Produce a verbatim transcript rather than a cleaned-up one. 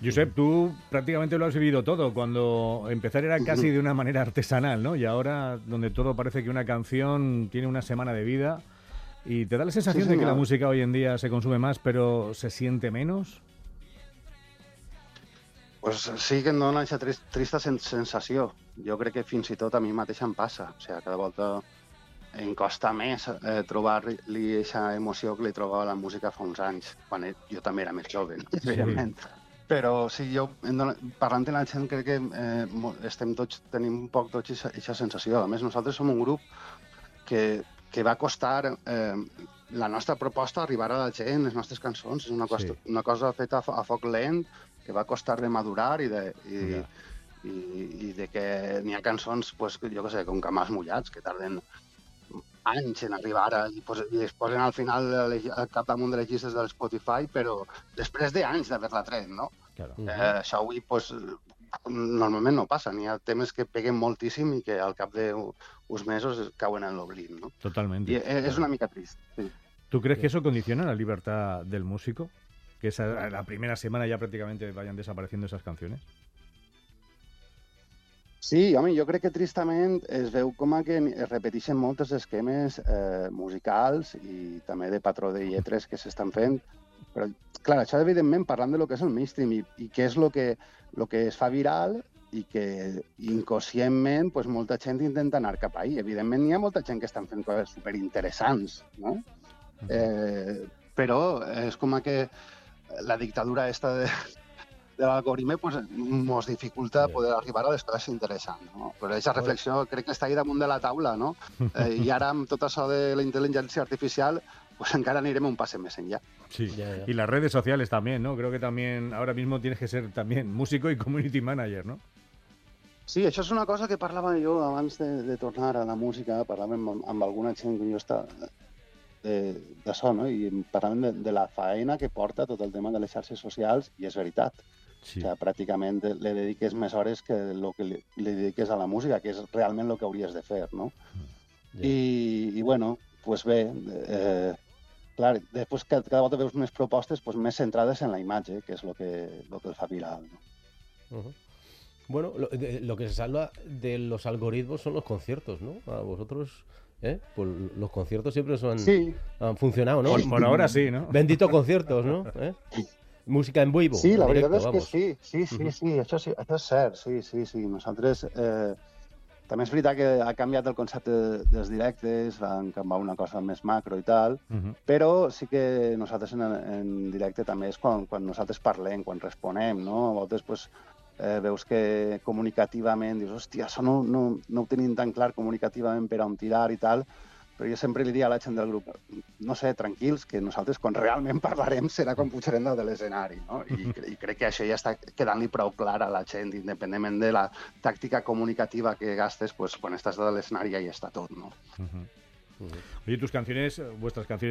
Josep, tú prácticamente lo has vivido todo. Cuando empezar era casi de una manera artesanal, ¿no? Y ahora, donde todo parece que una canción tiene una semana de vida, ¿y te da la sensación Sí, de que la senyor. música hoy en día se consume más, pero se siente menos? Pues sí que em dona aquesta tris- trista sen sensació. Jo crec que fins i tot a mi mateix em passa. O sigui, cada volta em costa més eh, trobar-li aquesta emoció que li trobava a la música fa uns anys, quan e- jo també era més jove, Sí. evidentment. Però sí, jo em dona, parlant amb la gent crec que eh, mo- estem tots, tenim un poc tots aquesta sensació. A més, nosaltres som un grup que, que va costar eh, la nostra proposta arribar a la gent, les nostres cançons. És una, costa, Sí. una cosa feta a, fo a foc lent, que va costar de madurar i de, i, Ja. i, i de que n'hi ha cançons, pues, que jo què sé, com Camals mullats, que tarden anys en arribar a, i, pues, i es posen al final al capdamunt de les llistes de l'Spotify, però després d'anys d'haver-la tret, no? Claro. Uh -huh. eh, això avui pues, normalment no passa. N'hi ha temes que peguen moltíssim i que al cap d'uns mesos cauen en l'oblit, no? Totalmente. I és Claro. una mica trist, sí. ¿Tú crees que eso condiciona la libertad del músico? Que esa, la primera semana ya prácticamente vayan desapareciendo esas canciones. Sí, home, jo crec que tristament es veu com a que es repeteixen molts esquemes eh, musicals i també de patró de lletres que s'estan fent. Però, clar, això evidentment parlant de lo que és el mainstream i, i què és lo que, lo que es fa viral i que inconscientment pues, molta gent intenta anar cap ahí. Evidentment hi ha molta gent que estan fent coses superinteressants, no? Eh, però és com a que la dictadura esta de, de l'algoritme pues, mos dificulta Ja. poder arribar a les coses interessants. No? Però aquesta reflexió crec que està ahí damunt de la taula, no? Eh, I ara amb tot això de la intel·ligència artificial pues encara anirem un paso más allá. Sí, Ya, ya. y las redes sociales también, ¿no? Creo que también ahora mismo tienes que ser también músico y community manager, ¿no? Sí, això és una cosa que parlava jo abans de, de tornar a la música, parlàvem amb, amb alguna gent que jo està d'això, no? I parlàvem de, de la faena que porta tot el tema de les xarxes socials, i és veritat. Sí. O sigui, pràcticament le dediques més hores que el que li, li dediques a la música, que és realment el que hauries de fer, no? Ja. I, i bueno, pues bé, eh, clar, després cada, cada volta veus més propostes pues, més centrades en la imatge, que és el que, lo que el fa viral, no? Ujú. Bueno, lo, de, lo que se salva de los algoritmos son los conciertos, ¿no? A vosotros, ¿eh? Pues los conciertos siempre son, Sí. han funcionado, ¿no? Por, por ahora sí, ¿no? Bendito conciertos, ¿no? ¿Eh? Música en vivo. Sí, la en directo, veritat és vamos. que sí, sí, sí, Ujú. sí, això, sí, això és cert, sí, sí, sí. Nosaltres, eh, també és veritat que ha canviat el concepte dels directes, van canviar una cosa més macro i tal, Ujú. però sí que nosaltres en, en directe també és quan, quan nosaltres parlem, quan responem, no? A voltes pues, eh, veus que comunicativament dius, hòstia, això no, no, no ho tenim tan clar comunicativament per on tirar i tal, però jo sempre li diria a la gent del grup, no sé, tranquils, que nosaltres quan realment parlarem serà quan pujarem de l'escenari, no? I, I crec que això ja està quedant-li prou clar a la gent, independentment de la tàctica comunicativa que gastes, pues quan estàs de l'escenari ja hi està tot, no? Ujú. Oye, tus canciones, vuestras canciones